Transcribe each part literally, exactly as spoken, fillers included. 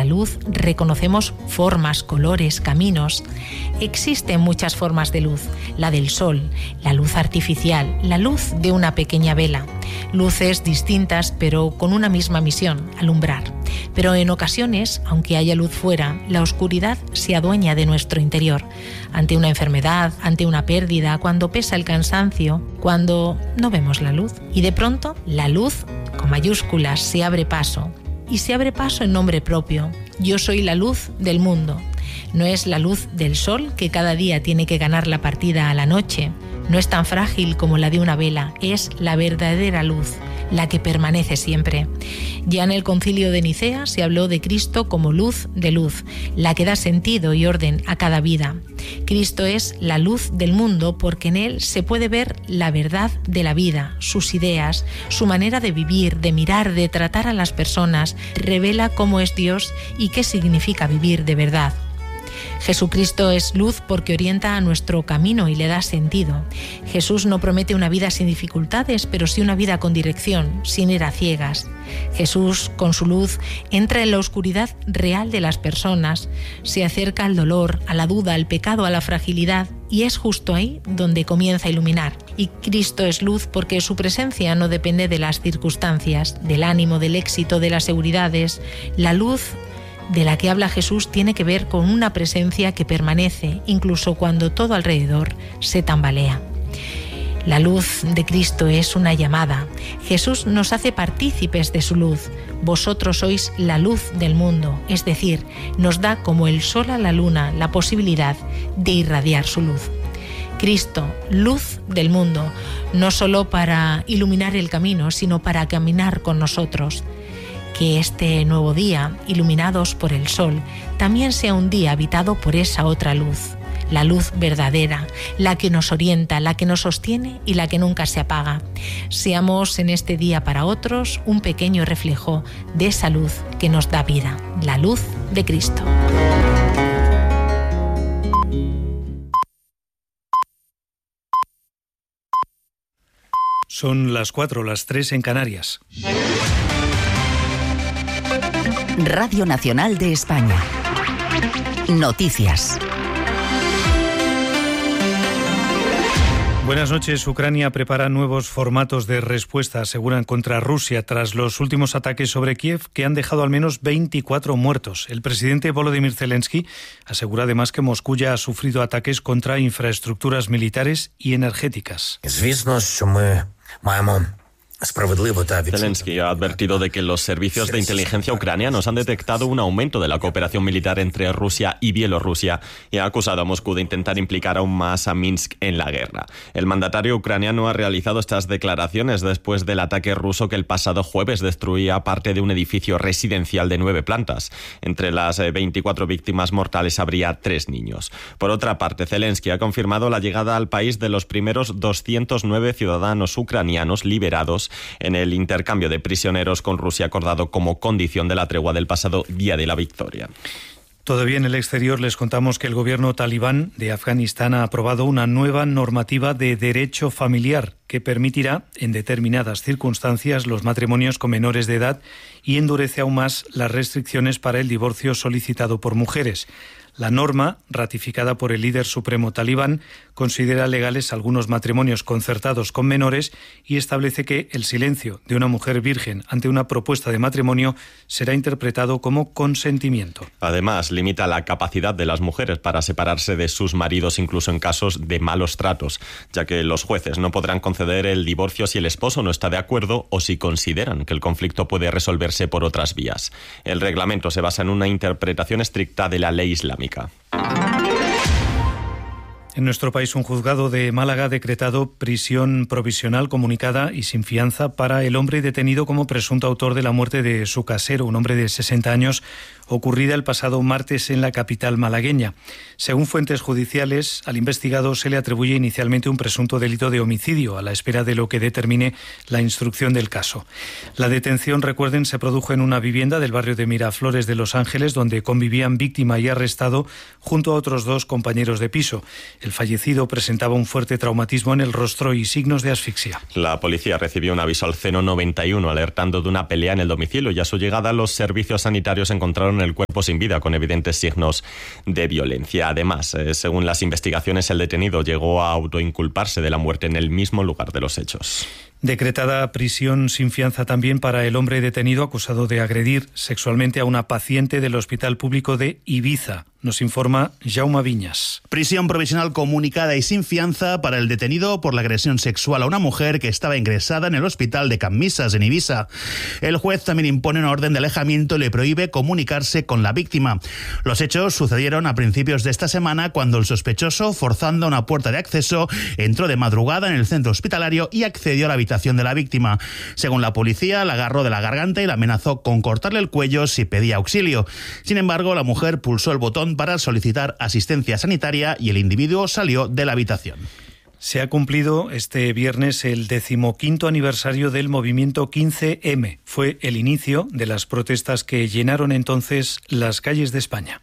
luz reconocemos formas, colores, caminos. Existen muchas formas de luz: la del sol, la luz artificial, la luz de una pequeña vela. Luces distintas, pero con una misma misión: alumbrar. Pero en ocasiones, aunque haya luz fuera, la oscuridad se adueña de nuestro interior. Ante una enfermedad, ante una pérdida, cuando pesa el cansancio, cuando no vemos la luz. Y de pronto, la luz, con mayúsculas, se abre paso. Y se abre paso en nombre propio. Yo soy la luz del mundo. No es la luz del sol que cada día tiene que ganar la partida a la noche. No es tan frágil como la de una vela. Es la verdadera luz, la que permanece siempre. Ya en el Concilio de Nicea se habló de Cristo como luz de luz, la que da sentido y orden a cada vida. Cristo es la luz del mundo porque en él se puede ver la verdad de la vida, sus ideas, su manera de vivir, de mirar, de tratar a las personas. Revela cómo es Dios y qué significa vivir de verdad. Jesucristo es luz porque orienta a nuestro camino y le da sentido. Jesús no promete una vida sin dificultades, pero sí una vida con dirección, sin ir a ciegas. Jesús, con su luz, entra en la oscuridad real de las personas, se acerca al dolor, a la duda, al pecado, a la fragilidad, y es justo ahí donde comienza a iluminar. Y Cristo es luz porque su presencia no depende de las circunstancias, del ánimo, del éxito, de las seguridades. La luz de la que habla Jesús tiene que ver con una presencia que permanece incluso cuando todo alrededor se tambalea. La luz de Cristo es una llamada. Jesús nos hace partícipes de su luz. Vosotros sois la luz del mundo, es decir, nos da como el sol a la luna la posibilidad de irradiar su luz. Cristo, luz del mundo, no solo para iluminar el camino, sino para caminar con nosotros. Que este nuevo día, iluminados por el sol, también sea un día habitado por esa otra luz, la luz verdadera, la que nos orienta, la que nos sostiene y la que nunca se apaga. Seamos en este día para otros un pequeño reflejo de esa luz que nos da vida, la luz de Cristo. Son las cuatro, las tres en Canarias. Radio Nacional de España. Noticias. Buenas noches. Ucrania prepara nuevos formatos de respuesta, aseguran, contra Rusia tras los últimos ataques sobre Kiev que han dejado al menos veinticuatro muertos. El presidente Volodymyr Zelensky asegura además que Moscú ya ha sufrido ataques contra infraestructuras militares y energéticas. Zelensky ha advertido de que los servicios de inteligencia ucranianos han detectado un aumento de la cooperación militar entre Rusia y Bielorrusia y ha acusado a Moscú de intentar implicar aún más a Minsk en la guerra. El mandatario ucraniano ha realizado estas declaraciones después del ataque ruso que el pasado jueves destruía parte de un edificio residencial de nueve plantas. Entre las veinticuatro víctimas mortales habría tres niños. Por otra parte, Zelensky ha confirmado la llegada al país de los primeros doscientos nueve ciudadanos ucranianos liberados en el intercambio de prisioneros con Rusia acordado como condición de la tregua del pasado Día de la Victoria. Todavía en el exterior les contamos que el gobierno talibán de Afganistán ha aprobado una nueva normativa de derecho familiar que permitirá, en determinadas circunstancias, los matrimonios con menores de edad y endurece aún más las restricciones para el divorcio solicitado por mujeres. La norma, ratificada por el líder supremo talibán, considera legales algunos matrimonios concertados con menores y establece que el silencio de una mujer virgen ante una propuesta de matrimonio será interpretado como consentimiento. Además, limita la capacidad de las mujeres para separarse de sus maridos incluso en casos de malos tratos, ya que los jueces no podrán conceder el divorcio si el esposo no está de acuerdo o si consideran que el conflicto puede resolverse por otras vías. El reglamento se basa en una interpretación estricta de la ley islámica. En nuestro país, un juzgado de Málaga ha decretado prisión provisional comunicada y sin fianza para el hombre detenido como presunto autor de la muerte de su casero, un hombre de sesenta años, ocurrida el pasado martes en la capital malagueña. Según fuentes judiciales, al investigado se le atribuye inicialmente un presunto delito de homicidio, a la espera de lo que determine la instrucción del caso. La detención, recuerden, se produjo en una vivienda del barrio de Miraflores de Los Ángeles, donde convivían víctima y arrestado junto a otros dos compañeros de piso. El fallecido presentaba un fuerte traumatismo en el rostro y signos de asfixia. La policía recibió un aviso al cero noventa y uno alertando de una pelea en el domicilio y a su llegada los servicios sanitarios encontraron encontraron el cuerpo sin vida con evidentes signos de violencia. Además, eh, según las investigaciones, el detenido llegó a autoinculparse de la muerte en el mismo lugar de los hechos. Decretada prisión sin fianza también para el hombre detenido acusado de agredir sexualmente a una paciente del Hospital Público de Ibiza. Nos informa Jaume Viñas. Prisión provisional comunicada y sin fianza para el detenido por la agresión sexual a una mujer que estaba ingresada en el hospital de Camisas, en Ibiza. El juez también impone una orden de alejamiento y le prohíbe comunicarse con la víctima. Los hechos sucedieron a principios de esta semana cuando el sospechoso, forzando una puerta de acceso, entró de madrugada en el centro hospitalario y accedió a la habitación de la víctima. Según la policía, la agarró de la garganta y la amenazó con cortarle el cuello si pedía auxilio. Sin embargo, la mujer pulsó el botón para solicitar asistencia sanitaria y el individuo salió de la habitación. Se ha cumplido este viernes el decimoquinto aniversario del movimiento quince eme. Fue el inicio de las protestas que llenaron entonces las calles de España.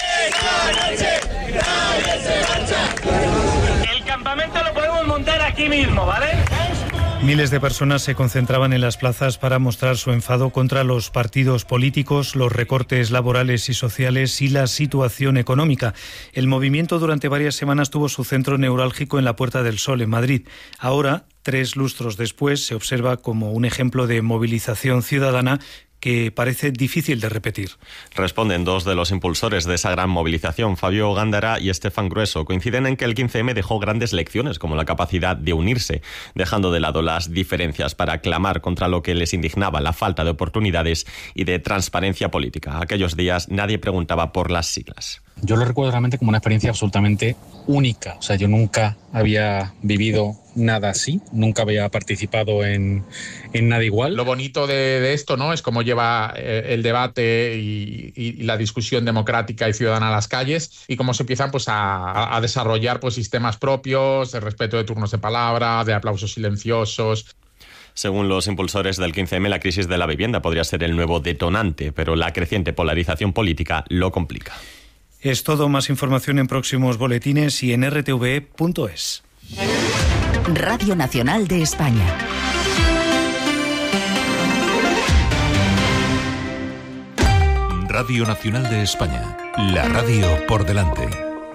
El campamento lo podemos montar aquí mismo, ¿vale? Miles de personas se concentraban en las plazas para mostrar su enfado contra los partidos políticos, los recortes laborales y sociales y la situación económica. El movimiento durante varias semanas tuvo su centro neurálgico en la Puerta del Sol, en Madrid. Ahora, tres lustros después, se observa como un ejemplo de movilización ciudadana que parece difícil de repetir. Responden dos de los impulsores de esa gran movilización, Fabio Gándara y Estefan Grueso. Coinciden en que el quince eme dejó grandes lecciones, como la capacidad de unirse, dejando de lado las diferencias para clamar contra lo que les indignaba, la falta de oportunidades y de transparencia política. Aquellos días nadie preguntaba por las siglas. Yo lo recuerdo realmente como una experiencia absolutamente única. O sea, yo nunca había vivido nada así, nunca había participado en, en nada igual. Lo bonito de, de esto, ¿no?, es cómo lleva eh, el debate y, y, y la discusión democrática y ciudadana a las calles y cómo se empiezan pues, a, a desarrollar pues, sistemas propios, el respeto de turnos de palabra, de aplausos silenciosos. Según los impulsores del quince eme, la crisis de la vivienda podría ser el nuevo detonante, pero la creciente polarización política lo complica. Es todo, más información en próximos boletines y en erre te ve punto es. Radio Nacional de España. Radio Nacional de España. La radio por delante.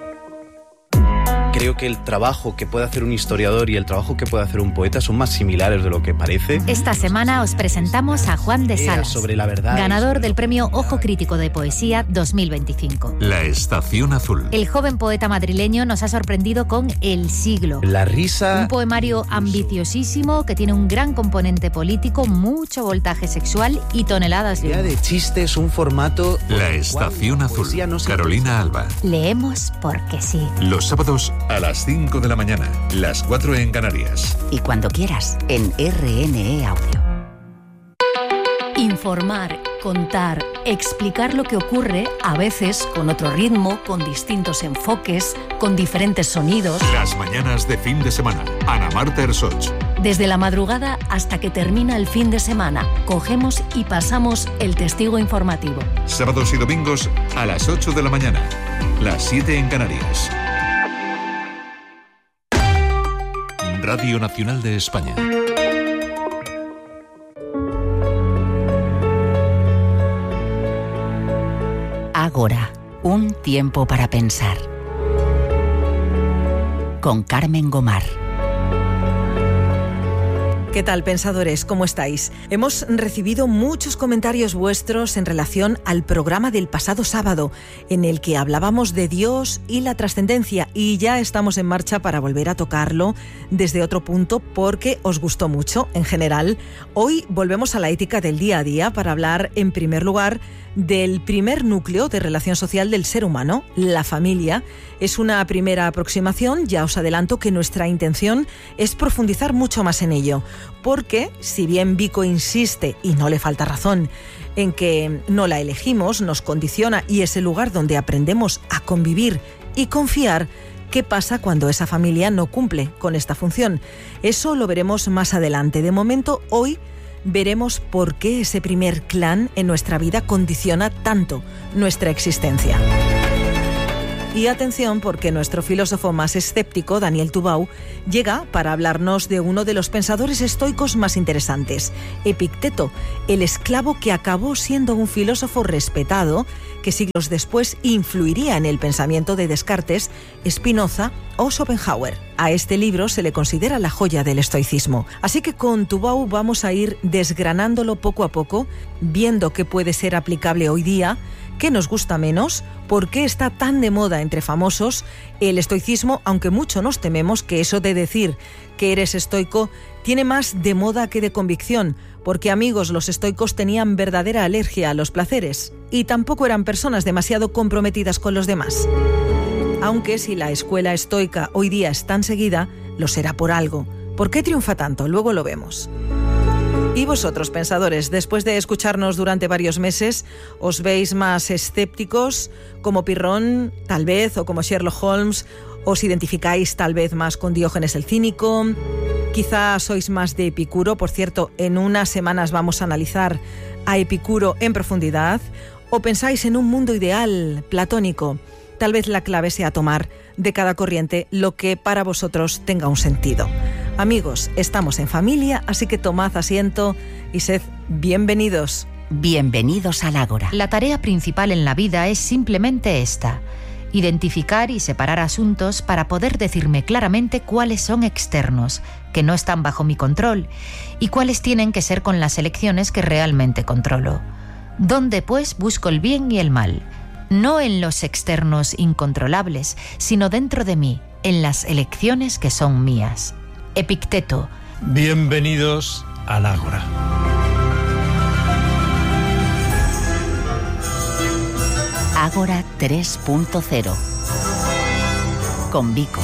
Creo que el trabajo que puede hacer un historiador y el trabajo que puede hacer un poeta son más similares de lo que parece. Esta semana os presentamos a Juan de Salas, sobre la verdad, ganador del premio Ojo Crítico de Poesía dos mil veinticinco. La Estación Azul. El joven poeta madrileño nos ha sorprendido con El siglo. La risa. Un poemario ambiciosísimo que tiene un gran componente político, mucho voltaje sexual y toneladas de humor. La idea de chistes, un formato. La Estación Azul. No Carolina Alba. Leemos porque sí. Los sábados a las cinco de la mañana, las cuatro en Canarias. Y cuando quieras, en erre ene e Audio. Informar, contar, explicar lo que ocurre, a veces con otro ritmo, con distintos enfoques, con diferentes sonidos. Las mañanas de fin de semana. Ana Marta Ersoch. Desde la madrugada hasta que termina el fin de semana, cogemos y pasamos el testigo informativo. Sábados y domingos a las ocho de la mañana, las siete en Canarias. Radio Nacional de España. Ágora, un tiempo para pensar. Con Carmen Gomar. ¿Qué tal, pensadores? ¿Cómo estáis? Hemos recibido muchos comentarios vuestros en relación al programa del pasado sábado, en el que hablábamos de Dios y la trascendencia, y ya estamos en marcha para volver a tocarlo desde otro punto porque os gustó mucho en general. Hoy volvemos a la ética del día a día para hablar, en primer lugar, del primer núcleo de relación social del ser humano, la familia. Es una primera aproximación, ya os adelanto que nuestra intención es profundizar mucho más en ello, porque si bien Vico insiste, y no le falta razón, en que no la elegimos, nos condiciona y es el lugar donde aprendemos a convivir y confiar, ¿qué pasa cuando esa familia no cumple con esta función? Eso lo veremos más adelante. De momento, hoy veremos por qué ese primer clan en nuestra vida condiciona tanto nuestra existencia. Y atención, porque nuestro filósofo más escéptico, Daniel Tubau, llega para hablarnos de uno de los pensadores estoicos más interesantes, Epicteto, el esclavo que acabó siendo un filósofo respetado, que siglos después influiría en el pensamiento de Descartes, Spinoza o Schopenhauer. A este libro se le considera la joya del estoicismo. Así que con Tubau vamos a ir desgranándolo poco a poco, viendo qué puede ser aplicable hoy día, qué nos gusta menos, por qué está tan de moda entre famosos el estoicismo, aunque mucho nos tememos que eso de decir que eres estoico tiene más de moda que de convicción, porque amigos, los estoicos tenían verdadera alergia a los placeres y tampoco eran personas demasiado comprometidas con los demás. Aunque si la escuela estoica hoy día es tan seguida, lo será por algo. ¿Por qué triunfa tanto? Luego lo vemos. Y vosotros, pensadores, después de escucharnos durante varios meses, ¿os veis más escépticos, como Pirrón, tal vez, o como Sherlock Holmes? ¿Os identificáis tal vez más con Diógenes el Cínico? Quizá sois más de Epicuro. Por cierto, en unas semanas vamos a analizar a Epicuro en profundidad. ¿O pensáis en un mundo ideal, platónico? Tal vez la clave sea tomar de cada corriente lo que para vosotros tenga un sentido. Amigos, estamos en familia, así que tomad asiento y sed bienvenidos. Bienvenidos al Ágora. La tarea principal en la vida es simplemente esta: identificar y separar asuntos para poder decirme claramente cuáles son externos, que no están bajo mi control, y cuáles tienen que ser con las elecciones que realmente controlo. ¿Dónde, pues, busco el bien y el mal? No en los externos incontrolables, sino dentro de mí, en las elecciones que son mías. Epicteto. Bienvenidos al Ágora. Ágora tres punto cero. Con Vico.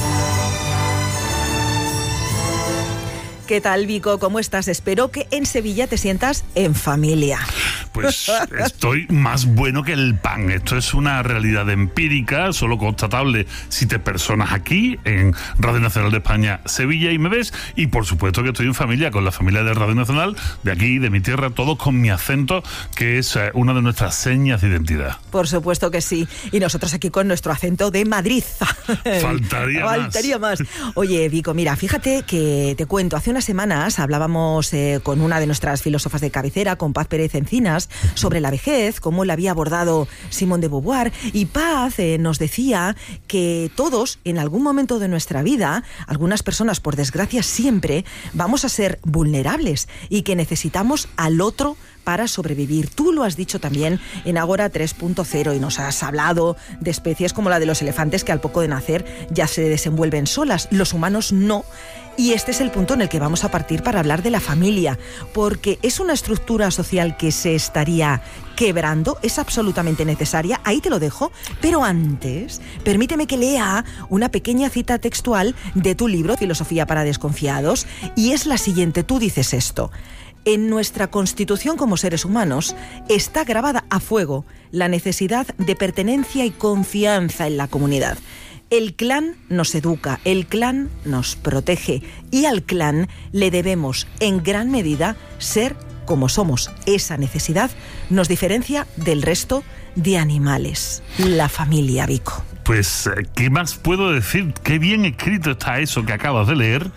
¿Qué tal, Vico? ¿Cómo estás? Espero que en Sevilla te sientas en familia. Pues estoy más bueno que el pan. Esto es una realidad empírica, solo constatable si te personas aquí, en Radio Nacional de España, Sevilla, y me ves. Y por supuesto que estoy en familia, con la familia de Radio Nacional, de aquí, de mi tierra, todos con mi acento, que es una de nuestras señas de identidad. Por supuesto que sí. Y nosotros aquí con nuestro acento de Madrid. Faltaría más. Faltaría más. Oye, Vico, mira, fíjate que te cuento, hace unas semanas hablábamos eh, con una de nuestras filósofas de cabecera, con Paz Pérez Encinas, sobre la vejez, cómo la había abordado Simone de Beauvoir, y Paz eh, nos decía que todos, en algún momento de nuestra vida, algunas personas, por desgracia siempre, vamos a ser vulnerables y que necesitamos al otro para sobrevivir. Tú lo has dicho también en Ágora tres punto cero y nos has hablado de especies como la de los elefantes que al poco de nacer ya se desenvuelven solas, los humanos no. Y este es el punto en el que vamos a partir para hablar de la familia, porque es una estructura social que se estaría quebrando, es absolutamente necesaria, ahí te lo dejo, pero antes, permíteme que lea una pequeña cita textual de tu libro, Filosofía para Desconfiados, y es la siguiente. Tú dices esto: en nuestra constitución como seres humanos está grabada a fuego la necesidad de pertenencia y confianza en la comunidad. El clan nos educa, el clan nos protege y al clan le debemos en gran medida ser como somos. Esa necesidad nos diferencia del resto de animales. La familia, Vico. Pues, ¿qué más puedo decir? Qué bien escrito está eso que acabas de leer.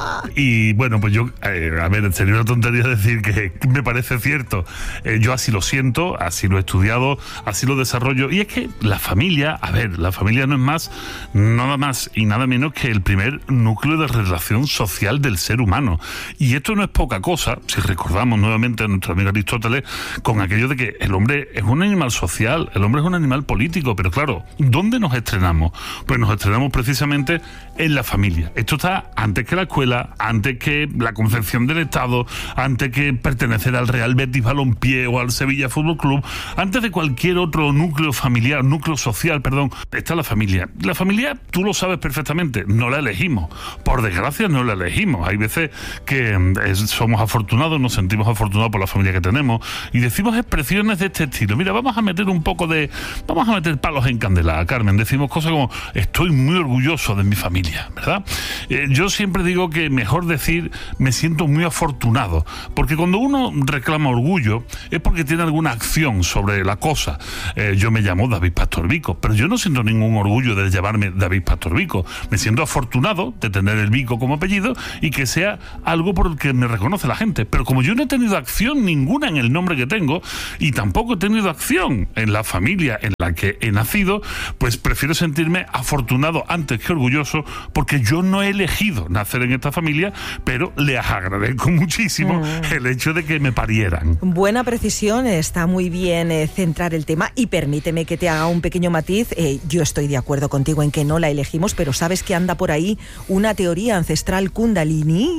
Y bueno, pues yo, eh, a ver, sería una tontería decir que me parece cierto. Eh, yo así lo siento, así lo he estudiado, así lo desarrollo. Y es que la familia, a ver, la familia no es más, nada más y nada menos que el primer núcleo de relación social del ser humano. Y esto no es poca cosa, si recordamos nuevamente a nuestro amigo Aristóteles, con aquello de que el hombre es un animal social, el hombre es un animal político. Pero claro, ¿dónde nos estrenamos? Pues nos estrenamos precisamente en la familia. Esto está antes que la escuela, antes que la concepción del Estado, antes que pertenecer al Real Betis Balompié o al Sevilla Fútbol Club, antes de cualquier otro núcleo familiar, núcleo social, perdón, está la familia. La familia, tú lo sabes perfectamente, no la elegimos. Por desgracia no la elegimos. Hay veces que eh, somos afortunados, nos sentimos afortunados por la familia que tenemos y decimos expresiones de este estilo. Mira, vamos a meter un poco de... vamos a meter palos en candela, Carmen. Decimos decimos cosas como estoy muy orgulloso de mi familia, ¿verdad? Eh, yo siempre digo que mejor decir me siento muy afortunado, porque cuando uno reclama orgullo es porque tiene alguna acción sobre la cosa. Eh, yo me llamo David Pastor Vico, pero yo no siento ningún orgullo de llamarme David Pastor Vico. Me siento afortunado de tener el Vico como apellido y que sea algo por el que me reconoce la gente. Pero como yo no he tenido acción ninguna en el nombre que tengo y tampoco he tenido acción en la familia en la que he nacido, pues prefiero sentirme afortunado antes que orgulloso, porque yo no he elegido nacer en esta familia, pero les agradezco muchísimo mm. el hecho de que me parieran. Buena precisión, está muy bien eh, centrar el tema, y permíteme que te haga un pequeño matiz. Eh, yo estoy de acuerdo contigo en que no la elegimos, pero sabes que anda por ahí una teoría ancestral Kundalini,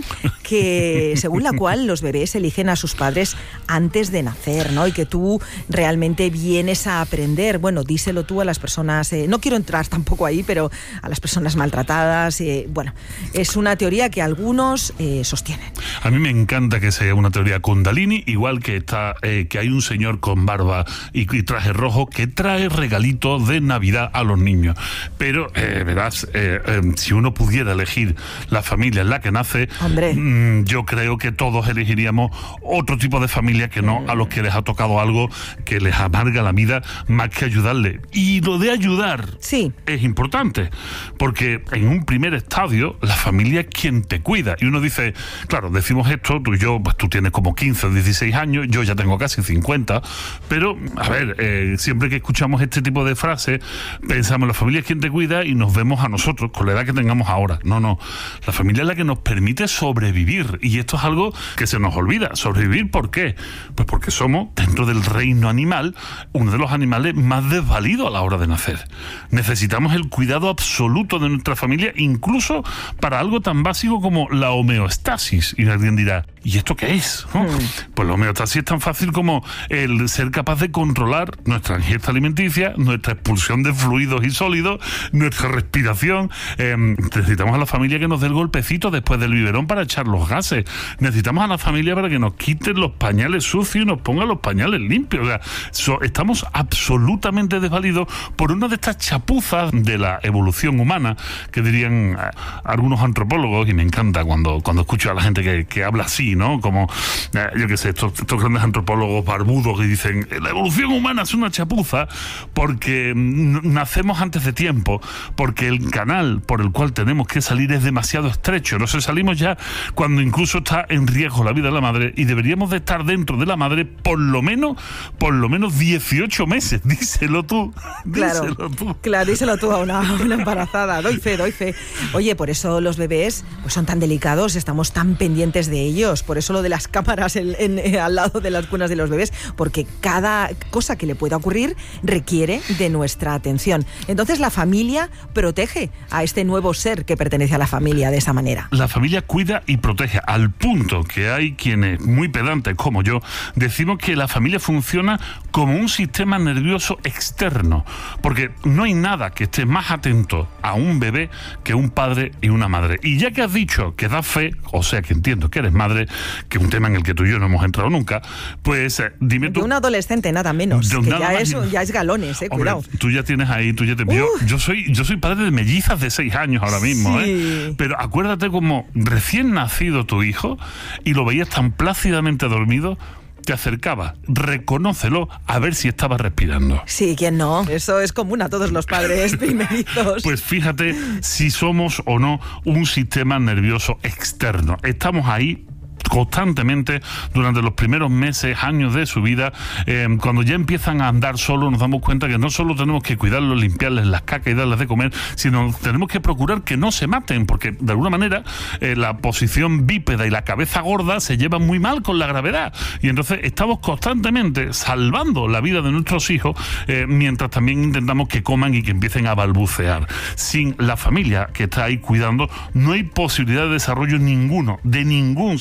que según la cual los bebés eligen a sus padres antes de nacer, ¿no? Y que tú realmente vienes a aprender. Bueno, díselo tú a las personas, eh, no quiero entrar tampoco ahí, pero a las personas maltratadas. Eh, bueno, es una teoría que algunos eh, sostienen. A mí me encanta que sea una teoría Kundalini, igual que está eh, que hay un señor con barba y, y traje rojo que trae regalitos de Navidad a los niños. Pero, eh, verás, eh, eh, si uno pudiera elegir la familia en la que nace, mmm, yo creo que todos elegiríamos otro tipo de familia que no a los que les ha tocado algo que les amarga la vida más que ayudarle. Y lo de ayudar sí. es importante, porque en un primer estadio la familia es quien te cuida. Y uno dice, claro, decimos esto, tú y yo, pues tú tienes como quince o dieciséis años, yo ya tengo casi cincuenta, pero, a ver, eh, siempre que escuchamos este tipo de frases, pensamos, la familia es quien te cuida y nos vemos a nosotros con la edad que tengamos ahora. No, no, la familia es la que nos permite sobrevivir, y esto es algo que se nos olvida. ¿Sobrevivir por qué? Pues porque somos, dentro del reino animal, uno de los animales más desvalidos a la hora de nacer. Necesitamos el cuidado absoluto de nuestra familia, incluso para algo tan básico como la homeostasis. Y alguien dirá, ¿y esto qué es? ¿No? Hmm. Pues la homeostasis es tan fácil como el ser capaz de controlar nuestra ingesta alimenticia, nuestra expulsión de fluidos y sólidos, nuestra respiración. Eh, necesitamos a la familia que nos dé el golpecito después del biberón para echar los gases. Necesitamos a la familia para que nos quiten los pañales sucios y nos pongan los pañales limpios. O sea, so, estamos absolutamente desvalidos por una de estas chapuzas de la evolución humana que dirían eh, algunos antropólogos, y me encanta cuando, cuando escucho a la gente que, que habla así, ¿no? Como, eh, yo qué sé, estos, estos grandes antropólogos barbudos que dicen la evolución humana es una chapuza porque nacemos antes de tiempo, porque el canal por el cual tenemos que salir es demasiado estrecho. No sé, salimos ya cuando incluso está en riesgo la vida de la madre, y deberíamos de estar dentro de la madre por lo menos por lo menos dieciocho meses. Díselo tú. Claro, díselo tú. Claro, díselo tú a una, a una embarazada. Doy fe, doy fe. Oye, por eso los bebés pues son tan delicados, estamos tan pendientes de ellos. Por eso lo de las cámaras en, en, en, al lado de las cunas de los bebés, porque cada cosa que le pueda ocurrir requiere de nuestra atención. Entonces la familia protege a este nuevo ser que pertenece a la familia de esa manera. La familia cuida y protege, al punto que hay quienes, muy pedantes como yo, decimos que la familia funciona como un sistema nervioso externo, porque no hay nada que esté más atento a un bebé que un padre y una madre. Y ya que has dicho que das fe, o sea que entiendo que eres madre, que es un tema en el que tú y yo no hemos entrado nunca, pues eh, dime tú... De un adolescente, nada menos, que ya es, ya es galones, eh, Hombre, cuidado. Tú ya tienes ahí, tú ya te... Yo, yo, soy, yo soy padre de mellizas de seis años ahora mismo, sí. ¿eh? Pero acuérdate como recién nacido tu hijo y lo veías tan plácidamente dormido, te acercaba, reconócelo, a ver si estaba respirando. Sí, ¿quién no? Eso es común a todos los padres primerizos. Pues fíjate si somos o no un sistema nervioso externo. Estamos ahí constantemente durante los primeros meses, años de su vida. Eh, cuando ya empiezan a andar solos, nos damos cuenta que no solo tenemos que cuidarlos, limpiarles las cacas y darles de comer, sino tenemos que procurar que no se maten, porque de alguna manera eh, la posición bípeda y la cabeza gorda se llevan muy mal con la gravedad, y entonces estamos constantemente salvando la vida de nuestros hijos, eh, mientras también intentamos que coman y que empiecen a balbucear. Sin la familia que está ahí cuidando, no hay posibilidad de desarrollo ninguno de ningún ser humano.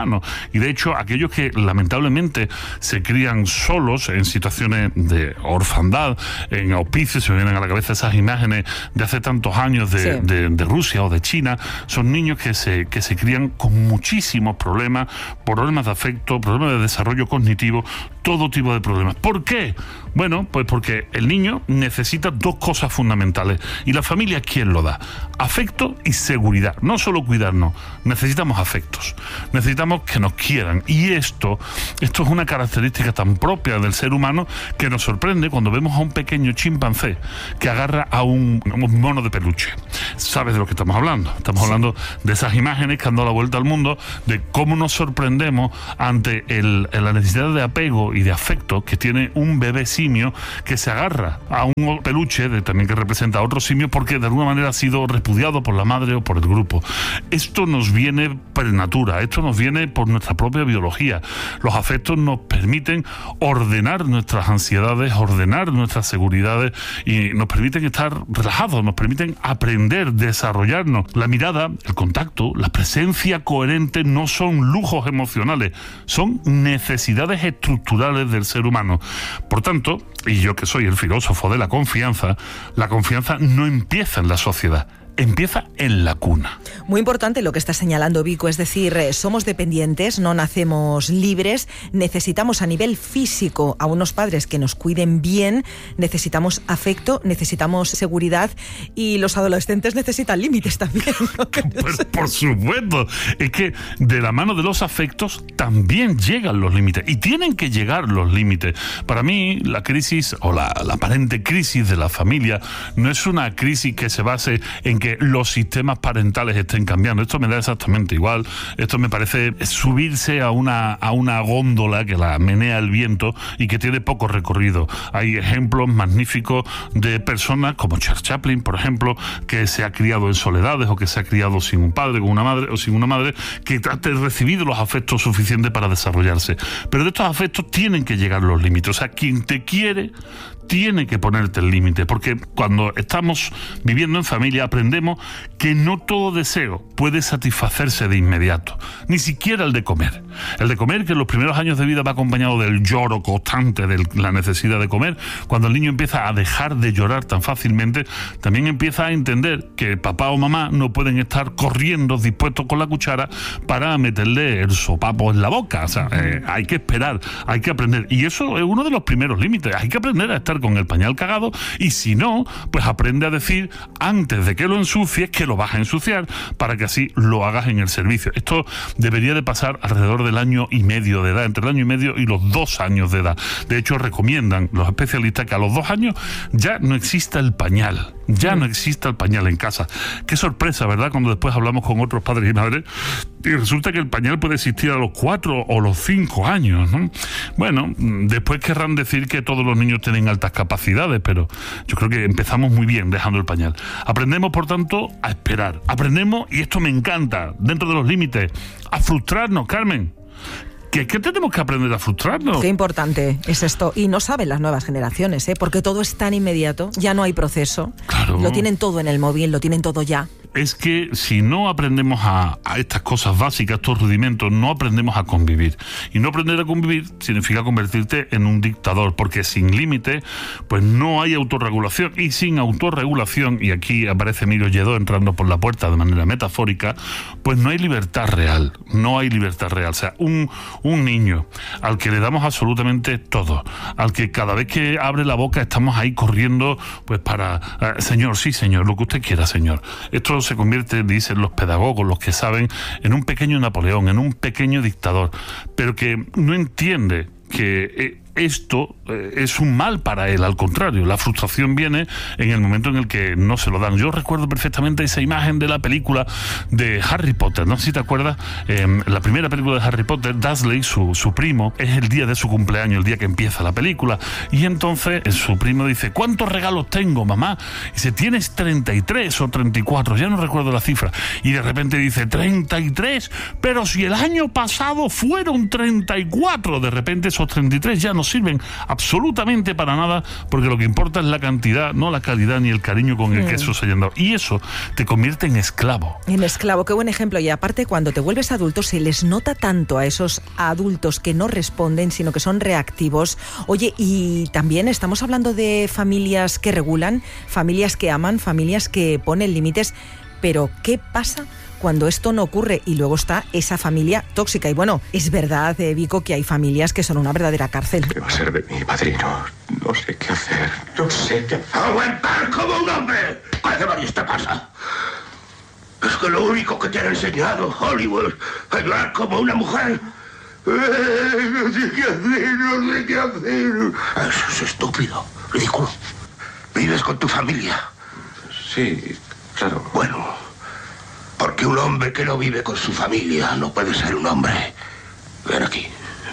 humanos. Y de hecho, aquellos que lamentablemente se crían solos en situaciones de orfandad, en hospicios, se me vienen a la cabeza esas imágenes de hace tantos años de, sí. de, de Rusia o de China, son niños que se, que se crían con muchísimos problemas, problemas de afecto, problemas de desarrollo cognitivo, todo tipo de problemas. ¿Por qué? Bueno, pues porque el niño necesita dos cosas fundamentales. ¿Y la familia quién lo da? Afecto y seguridad. No solo cuidarnos, necesitamos afectos. Necesitamos que nos quieran. Y esto, esto es una característica tan propia del ser humano que nos sorprende cuando vemos a un pequeño chimpancé que agarra a un, un mono de peluche. ¿Sabes de lo que estamos hablando? Estamos sí. hablando de esas imágenes que han dado la vuelta al mundo, de cómo nos sorprendemos ante el, la necesidad de apego y de afecto que tiene un bebé simio que se agarra a un peluche de, también que representa a otro simio porque de alguna manera ha sido repudiado por la madre o por el grupo. Esto nos viene por natura, esto nos viene por nuestra propia biología. Los afectos nos permiten ordenar nuestras ansiedades, ordenar nuestras seguridades y nos permiten estar relajados, nos permiten aprender, desarrollarnos. La mirada, el contacto, la presencia coherente no son lujos emocionales, son necesidades estructurales del ser humano. Por tanto, y yo que soy el filósofo de la confianza, la confianza no empieza en la sociedad, empieza en la cuna. Muy importante lo que está señalando Vico, es decir, eh, somos dependientes, no nacemos libres, necesitamos a nivel físico a unos padres que nos cuiden bien, necesitamos afecto, necesitamos seguridad y los adolescentes necesitan límites también, ¿no? Pues, por supuesto, es que de la mano de los afectos también llegan los límites y tienen que llegar los límites. Para mí, la crisis o la, la aparente crisis de la familia no es una crisis que se base en que los sistemas parentales estén cambiando. Esto me da exactamente igual. Esto me parece subirse a una, a una góndola que la menea el viento y que tiene poco recorrido. Hay ejemplos magníficos de personas como Charles Chaplin, por ejemplo, que se ha criado en soledades o que se ha criado sin un padre, con una madre o sin una madre, que ha recibido los afectos suficientes para desarrollarse. Pero de estos afectos tienen que llegar los límites. O sea, quien te quiere tiene que ponerte el límite, porque cuando estamos viviendo en familia aprendemos que no todo deseo puede satisfacerse de inmediato, ni siquiera el de comer. El de comer, que en los primeros años de vida va acompañado del lloro constante, de la necesidad de comer. Cuando el niño empieza a dejar de llorar tan fácilmente, también empieza a entender que papá o mamá no pueden estar corriendo dispuestos con la cuchara para meterle el sopapo en la boca. O sea, eh, hay que esperar, hay que aprender. Y eso es uno de los primeros límites. Hay que aprender a estar con el pañal cagado y si no, pues aprende a decir antes de que lo ensucies que lo vas a ensuciar para que así lo hagas en el servicio. Esto debería de pasar alrededor del año y medio de edad, entre el año y medio y los dos años de edad. De hecho, recomiendan los especialistas que a los dos años ya no exista el pañal. Ya no exista el pañal en casa. Qué sorpresa, ¿verdad? Cuando después hablamos con otros padres y madres y resulta que el pañal puede existir a los cuatro o los cinco años, ¿no? Bueno, después querrán decir que todos los niños tienen altas capacidades, pero yo creo que empezamos muy bien dejando el pañal. Aprendemos, por tanto, a esperar. Aprendemos, y esto me encanta, dentro de los límites, a frustrarnos, Carmen. ¿Qué, ¿Qué tenemos que aprender a frustrarnos? Qué importante es esto. Y no saben las nuevas generaciones, ¿eh? Porque todo es tan inmediato, ya no hay proceso. Claro. Lo tienen todo en el móvil, lo tienen todo ya. Es que si no aprendemos a, a estas cosas básicas, estos rudimentos, no aprendemos a convivir. Y no aprender a convivir significa convertirte en un dictador, porque sin límite, pues no hay autorregulación. Y sin autorregulación, y aquí aparece Emilio Lledó entrando por la puerta de manera metafórica, pues no hay libertad real. No hay libertad real. O sea, un, un niño al que le damos absolutamente todo, al que cada vez que abre la boca estamos ahí corriendo, pues para, eh, señor, sí, señor, lo que usted quiera, señor. Esto se convierte, dicen los pedagogos, los que saben, en un pequeño Napoleón, en un pequeño dictador, pero que no entiende que eh, esto eh, es un mal para él. Al contrario, la frustración viene en el momento en el que no se lo dan. Yo recuerdo perfectamente esa imagen de la película de Harry Potter, no sé si te acuerdas, eh, la primera película de Harry Potter, Dursley, su, su primo, es el día de su cumpleaños, el día que empieza la película, y entonces su primo dice: ¿cuántos regalos tengo, mamá? Y dice: tienes treinta y tres o treinta y cuatro, ya no recuerdo la cifra, y de repente dice: treinta y tres, pero si el año pasado fueron treinta y cuatro, de repente esos treinta y tres ya no no sirven absolutamente para nada, porque lo que importa es la cantidad, no la calidad ni el cariño con el mm. que eso se hayan dado. Y eso te convierte en esclavo. En esclavo, qué buen ejemplo. Y aparte, cuando te vuelves adulto, se les nota tanto a esos adultos que no responden, sino que son reactivos. Oye, y también estamos hablando de familias que regulan, familias que aman, familias que ponen límites. Pero, ¿qué pasa cuando esto no ocurre? Y luego está esa familia tóxica. Y bueno, es verdad, eh, Vico, que hay familias que son una verdadera cárcel. ¿Qué va a ser de mí, padrino? No sé qué hacer. No sé qué hacer. ¡Aguantar como un hombre! ¿Qué demonios te pasa? Es que lo único que te han enseñado Hollywood es hablar como una mujer. Eh, no sé qué hacer, no sé qué hacer. Eso es estúpido, ridículo. ¿Vives con tu familia? Sí, claro. Bueno, porque un hombre que no vive con su familia no puede ser un hombre. Ven aquí.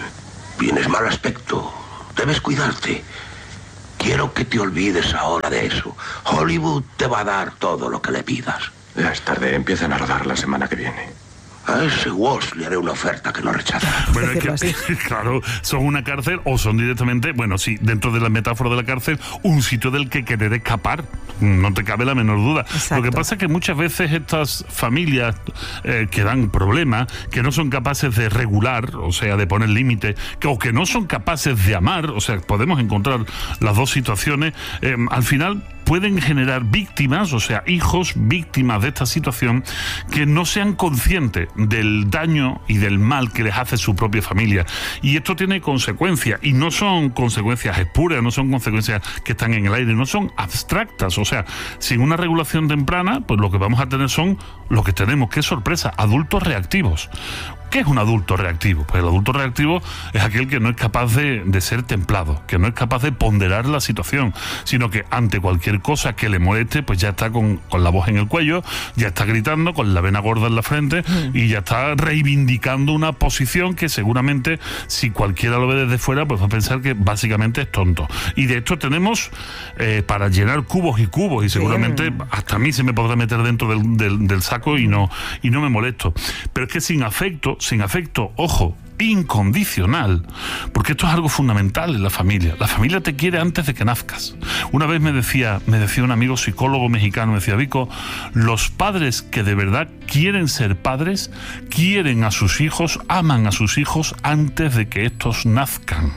Tienes mal aspecto. Debes cuidarte. Quiero que te olvides ahora de eso. Hollywood te va a dar todo lo que le pidas. Ya es tarde. Empiezan a rodar la semana que viene. A ese Walsh le haré una oferta que no rechaza. Bueno, es que, claro, son una cárcel o son directamente, bueno, sí, dentro de la metáfora de la cárcel, un sitio del que querer escapar. No te cabe la menor duda. Exacto. Lo que pasa es que muchas veces estas familias eh, que dan problemas, que no son capaces de regular, o sea, de poner límites, o que no son capaces de amar, o sea, podemos encontrar las dos situaciones, eh, al final pueden generar víctimas, o sea, hijos víctimas de esta situación que no sean conscientes del daño y del mal que les hace su propia familia. Y esto tiene consecuencias, y no son consecuencias espurias, no son consecuencias que están en el aire, no son abstractas. O sea, sin una regulación temprana, pues lo que vamos a tener son lo que tenemos, qué sorpresa, adultos reactivos. ¿Qué es un adulto reactivo? Pues el adulto reactivo es aquel que no es capaz de, de ser templado, que no es capaz de ponderar la situación, sino que ante cualquier cosa que le moleste, pues ya está con, con la voz en el cuello, ya está gritando, con la vena gorda en la frente, mm. y ya está reivindicando una posición que seguramente, si cualquiera lo ve desde fuera, pues va a pensar que básicamente es tonto. Y de esto tenemos eh, para llenar cubos y cubos, y seguramente Bien. hasta a mí se me podrá meter dentro del, del, del saco y no, y no me molesto. Pero es que sin afecto, sin afecto, ojo, incondicional, porque esto es algo fundamental en la familia. La familia te quiere antes de que nazcas. Una vez me decía, me decía un amigo psicólogo mexicano, me decía, Vico, los padres que de verdad quieren ser padres, quieren a sus hijos, aman a sus hijos antes de que estos nazcan.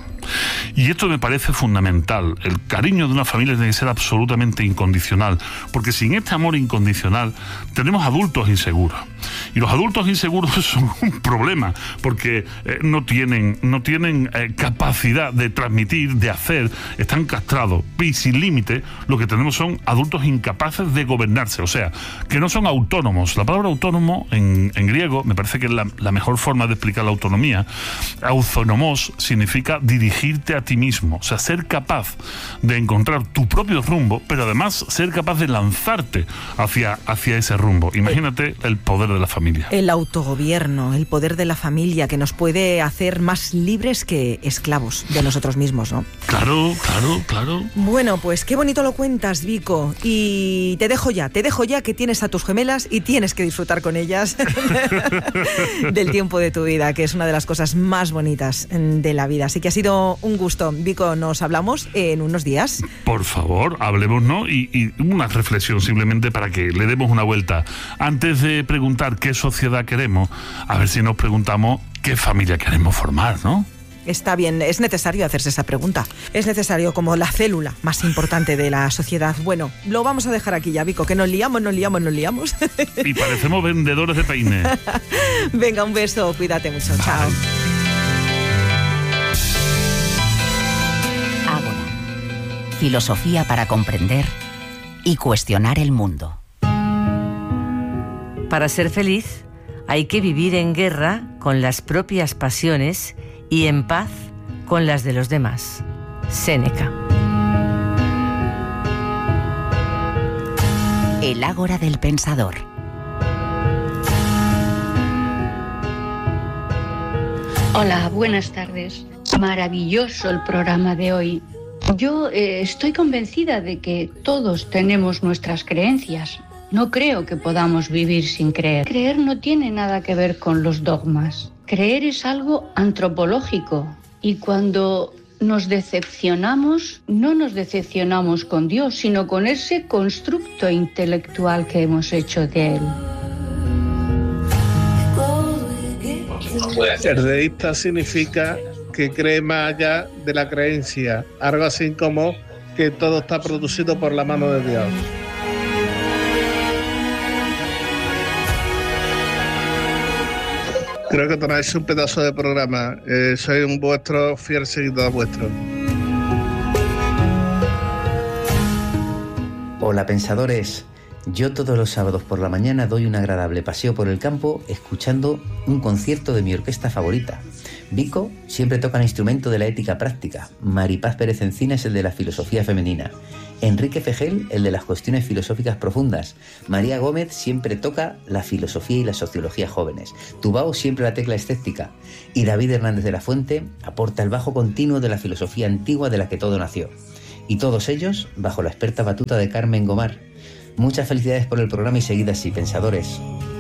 Y esto me parece fundamental. El cariño de una familia tiene que ser absolutamente incondicional, porque sin este amor incondicional tenemos adultos inseguros. Y los adultos inseguros son un problema, porque eh, no tienen, no tienen eh, capacidad de transmitir, de hacer, están castrados. Y sin límite, lo que tenemos son adultos incapaces de gobernarse, o sea, que no son autónomos. La palabra autónomo en, en griego me parece que es la, la mejor forma de explicar la autonomía. Autonomos significa dirigirte a ti mismo, o sea, ser capaz de encontrar tu propio rumbo, pero además ser capaz de lanzarte hacia, hacia ese rumbo. Imagínate el poder de la familia. El autogobierno, el poder de la familia, que nos puede hacer más libres que esclavos de nosotros mismos, ¿no? Claro, claro, claro. Bueno, pues qué bonito lo cuentas, Vico. Y te dejo ya, te dejo ya que tienes a tus gemelas y tienes que disfrutar con ellas del tiempo de tu vida, que es una de las cosas más bonitas de la vida. Así que ha sido un gusto. Vico, nos hablamos en unos días. Por favor, hablemos, ¿no? Y, y una reflexión simplemente para que le demos una vuelta. Antes de preguntar qué sociedad queremos, a ver si nos preguntamos qué familia queremos formar, ¿no? Está bien, es necesario hacerse esa pregunta. Es necesario, como la célula más importante de la sociedad. Bueno, lo vamos a dejar aquí ya, Vico, que nos liamos, nos liamos, nos liamos. Y parecemos vendedores de peine. Venga, un beso, cuídate mucho, Bye. Chao. Ágora. Filosofía para comprender y cuestionar el mundo. Para ser feliz, hay que vivir en guerra con las propias pasiones y en paz con las de los demás. Séneca. El Ágora del Pensador. Hola, buenas tardes. Maravilloso el programa de hoy. Yo eh, estoy convencida de que todos tenemos nuestras creencias. No creo que podamos vivir sin creer. Creer no tiene nada que ver con los dogmas. Creer es algo antropológico y cuando nos decepcionamos, no nos decepcionamos con Dios, sino con ese constructo intelectual que hemos hecho de Él. Ser deísta significa que cree más allá de la creencia, algo así como que todo está producido por la mano de Dios. Creo que tenéis un pedazo de programa. Eh, soy un vuestro fiel seguidor vuestro. Hola pensadores, yo todos los sábados por la mañana doy un agradable paseo por el campo escuchando un concierto de mi orquesta favorita. Vico siempre toca el instrumento de la ética práctica, Maripaz Pérez Encina es el de la filosofía femenina, Enrique Fejel el de las cuestiones filosóficas profundas, María Gómez siempre toca la filosofía y la sociología jóvenes, Tubao siempre la tecla escéptica y David Hernández de la Fuente aporta el bajo continuo de la filosofía antigua de la que todo nació. Y todos ellos bajo la experta batuta de Carmen Gomar. Muchas felicidades por el programa y seguid así, pensadores.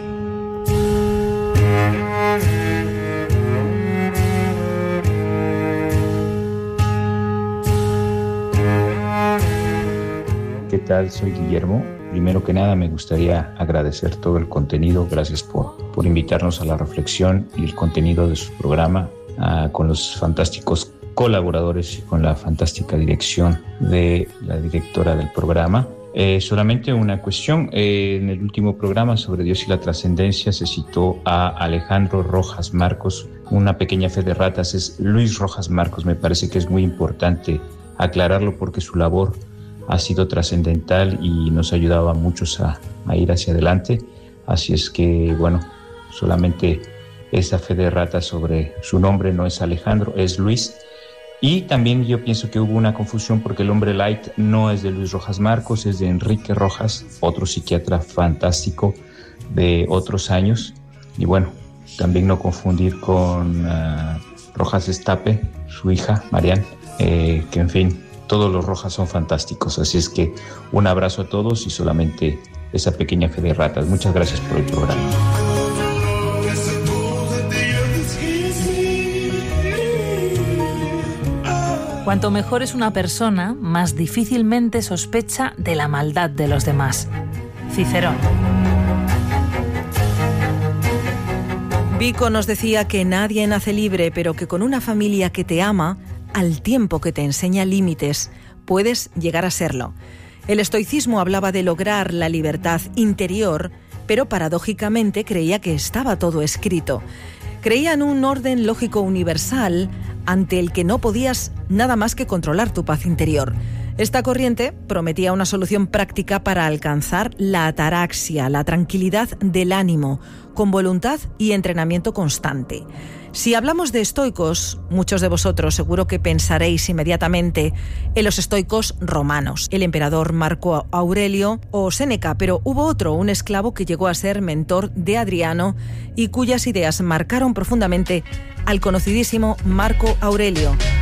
¿Qué tal? Soy Guillermo. Primero que nada me gustaría agradecer todo el contenido. Gracias por, por invitarnos a la reflexión y el contenido de su programa uh, con los fantásticos colaboradores y con la fantástica dirección de la directora del programa. Eh, solamente una cuestión, eh, en el último programa sobre Dios y la trascendencia se citó a Alejandro Rojas Marcos, una pequeña fe de ratas, es Luis Rojas Marcos. Me parece que es muy importante aclararlo porque su labor ha sido trascendental y nos ha ayudado a muchos a, a ir hacia adelante, así es que bueno, solamente esa fe de ratas sobre su nombre no es Alejandro, es Luis. Y también yo pienso que hubo una confusión porque el hombre light no es de Luis Rojas Marcos, es de Enrique Rojas, otro psiquiatra fantástico de otros años. Y bueno, también no confundir con uh, Rojas Estape, su hija, Marian, eh, que en fin, todos los Rojas son fantásticos. Así es que un abrazo a todos y solamente esa pequeña fe de ratas. Muchas gracias por el programa. Cuanto mejor es una persona, más difícilmente sospecha de la maldad de los demás. Cicerón. Vico nos decía que nadie nace libre, pero que con una familia que te ama, al tiempo que te enseña límites, puedes llegar a serlo. El estoicismo hablaba de lograr la libertad interior, pero paradójicamente creía que estaba todo escrito. Creía en un orden lógico universal ante el que no podías nada más que controlar tu paz interior. Esta corriente prometía una solución práctica para alcanzar la ataraxia, la tranquilidad del ánimo, con voluntad y entrenamiento constante. Si hablamos de estoicos, muchos de vosotros seguro que pensaréis inmediatamente en los estoicos romanos, el emperador Marco Aurelio o Séneca, pero hubo otro, un esclavo que llegó a ser mentor de Adriano y cuyas ideas marcaron profundamente al conocidísimo Marco Aurelio.